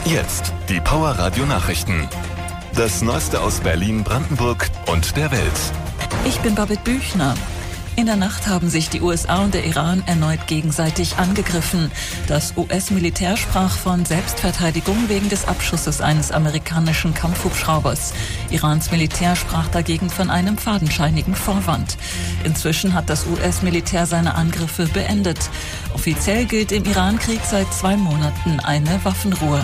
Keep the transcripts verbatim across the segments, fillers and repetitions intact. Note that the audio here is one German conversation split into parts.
Jetzt die Power Radio Nachrichten. Das Neueste aus Berlin, Brandenburg und der Welt. Ich bin Babette Büchner. In der Nacht haben sich die U S A und der Iran erneut gegenseitig angegriffen. Das U S-Militär sprach von Selbstverteidigung wegen des Abschusses eines amerikanischen Kampfhubschraubers. Irans Militär sprach dagegen von einem fadenscheinigen Vorwand. Inzwischen hat das U S-Militär seine Angriffe beendet. Offiziell gilt im Iran-Krieg seit zwei Monaten eine Waffenruhe.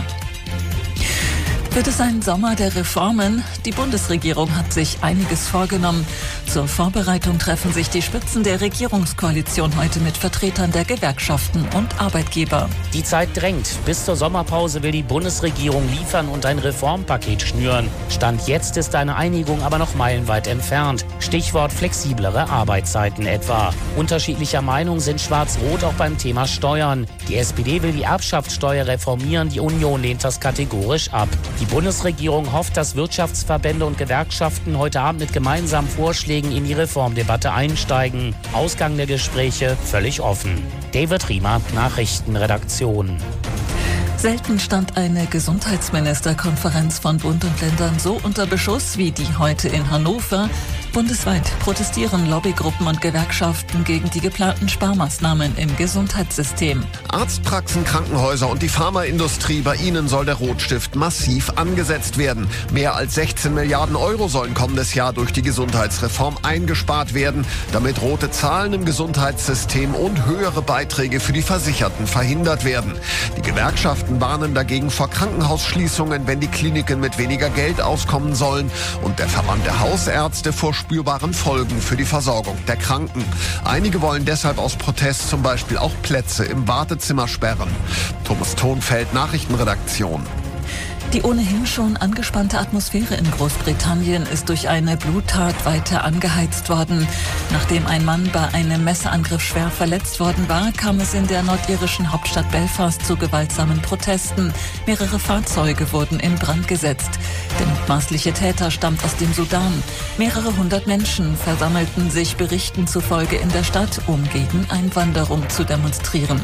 Wird es ein Sommer der Reformen? Die Bundesregierung hat sich einiges vorgenommen. Zur Vorbereitung treffen sich die Spitzen der Regierungskoalition heute mit Vertretern der Gewerkschaften und Arbeitgeber. Die Zeit drängt. Bis zur Sommerpause will die Bundesregierung liefern und ein Reformpaket schnüren. Stand jetzt ist eine Einigung aber noch meilenweit entfernt. Stichwort flexiblere Arbeitszeiten etwa. Unterschiedlicher Meinung sind Schwarz-Rot auch beim Thema Steuern. Die S P D will die Erbschaftssteuer reformieren, die Union lehnt das kategorisch ab. Die Bundesregierung hofft, dass Wirtschaftsverbände und Gewerkschaften heute Abend mit gemeinsamen Vorschlägen in die Reformdebatte einsteigen. Ausgang der Gespräche völlig offen. David Riemer, Nachrichtenredaktion. Selten stand eine Gesundheitsministerkonferenz von Bund und Ländern so unter Beschuss wie die heute in Hannover. Bundesweit protestieren Lobbygruppen und Gewerkschaften gegen die geplanten Sparmaßnahmen im Gesundheitssystem. Arztpraxen, Krankenhäuser und die Pharmaindustrie, bei ihnen soll der Rotstift massiv angesetzt werden. Mehr als sechzehn Milliarden Euro sollen kommendes Jahr durch die Gesundheitsreform eingespart werden, damit rote Zahlen im Gesundheitssystem und höhere Beiträge für die Versicherten verhindert werden. Die Gewerkschaften warnen dagegen vor Krankenhausschließungen, wenn die Kliniken mit weniger Geld auskommen sollen, und der Verband der Hausärzte vor spürbaren Folgen für die Versorgung der Kranken. Einige wollen deshalb aus Protest zum Beispiel auch Plätze im Wartezimmer sperren. Thomas Thonfeld, Nachrichtenredaktion. Die ohnehin schon angespannte Atmosphäre in Großbritannien ist durch eine Bluttat weiter angeheizt worden. Nachdem ein Mann bei einem Messerangriff schwer verletzt worden war, kam es in der nordirischen Hauptstadt Belfast zu gewaltsamen Protesten. Mehrere Fahrzeuge wurden in Brand gesetzt. Der mutmaßliche Täter stammt aus dem Sudan. Mehrere hundert Menschen versammelten sich Berichten zufolge in der Stadt, um gegen Einwanderung zu demonstrieren.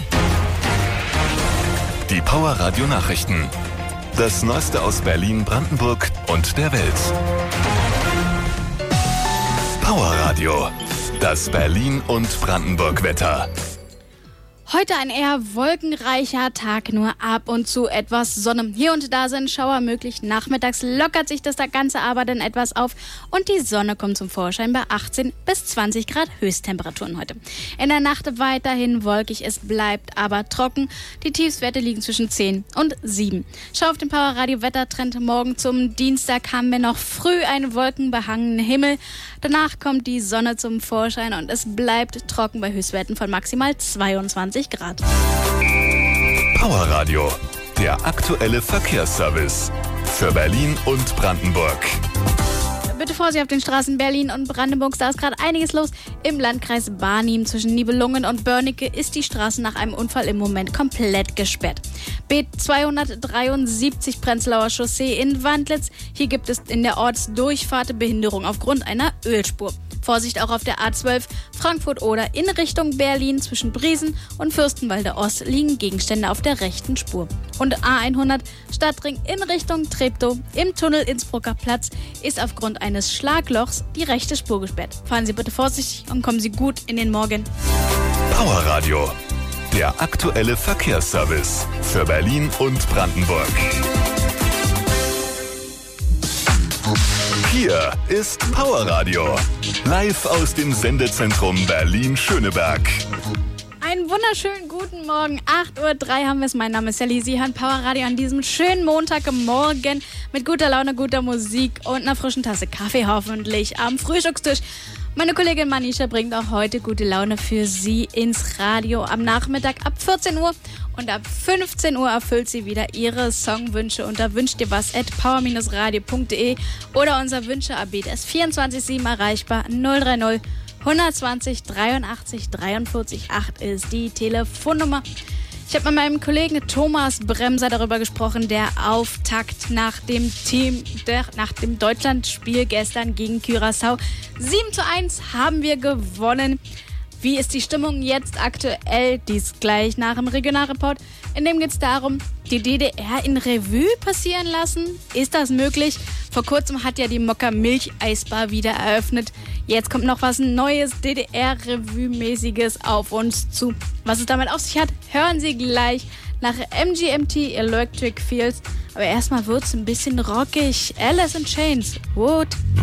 Die Power Radio Nachrichten. Das Neueste aus Berlin, Brandenburg und der Welt. Power Radio. Das Berlin- und Brandenburg-Wetter. Heute ein eher wolkenreicher Tag, nur ab und zu etwas Sonne. Hier und da sind Schauer möglich. Nachmittags lockert sich das Ganze aber dann etwas auf und die Sonne kommt zum Vorschein bei achtzehn bis zwanzig Grad Höchsttemperaturen heute. In der Nacht weiterhin wolkig, es bleibt aber trocken. Die Tiefstwerte liegen zwischen zehn und sieben. Schau auf den Power Radio Wettertrend. Morgen zum Dienstag haben wir noch früh einen wolkenbehangenen Himmel. Danach kommt die Sonne zum Vorschein und es bleibt trocken bei Höchstwerten von maximal zweiundzwanzig Grad. Power Radio, der aktuelle Verkehrsservice für Berlin und Brandenburg. Bitte Vorsicht auf den Straßen Berlin und Brandenburg, da ist gerade einiges los. Im Landkreis Barnim zwischen Nibelungen und Börnecke ist die Straße nach einem Unfall im Moment komplett gesperrt. B zweihundertdreiundsiebzig Prenzlauer Chaussee in Wandlitz. Hier gibt es in der Ortsdurchfahrt Behinderung aufgrund einer Ölspur. Vorsicht auch auf der A zwölf Frankfurt-Oder in Richtung Berlin zwischen Briesen und Fürstenwalde Ost liegen Gegenstände auf der rechten Spur. Und A hundert Stadtring in Richtung Treptow im Tunnel Innsbrucker Platz ist aufgrund eines Schlaglochs die rechte Spur gesperrt. Fahren Sie bitte vorsichtig und kommen Sie gut in den Morgen. Power Radio, der aktuelle Verkehrsservice für Berlin und Brandenburg. Hier ist Power Radio, live aus dem Sendezentrum Berlin-Schöneberg. Einen wunderschönen guten Morgen, acht Uhr drei haben wir es. Mein Name ist Sally Siehan, Power Radio an diesem schönen Montagmorgen mit guter Laune, guter Musik und einer frischen Tasse Kaffee hoffentlich am Frühstückstisch. Meine Kollegin Manisha bringt auch heute gute Laune für Sie ins Radio am Nachmittag ab vierzehn Uhr. Und ab fünfzehn Uhr erfüllt sie wieder ihre Songwünsche unter wünsch dir was at power radio punkt de oder unser Wünsche-A B. Der ist vierundzwanzig sieben erreichbar. null drei null hundertzwanzig dreiundachtzig dreiundvierzig acht ist die Telefonnummer. Ich habe mit meinem Kollegen Thomas Bremser darüber gesprochen, der Auftakt nach dem Team, der, nach dem Deutschlandspiel gestern gegen Curaçao. sieben zu eins haben wir gewonnen. Wie ist die Stimmung jetzt aktuell? Dies gleich nach dem Regionalreport. In dem geht es darum, die D D R in Revue passieren lassen. Ist das möglich? Vor kurzem hat ja die Mokka Milcheisbar wieder eröffnet. Jetzt kommt noch was Neues, D D R-Revue-mäßiges auf uns zu. Was es damit auf sich hat, hören Sie gleich nach M G M T Electric Fields. Aber erstmal wird's ein bisschen rockig. Alice in Chains, Wood.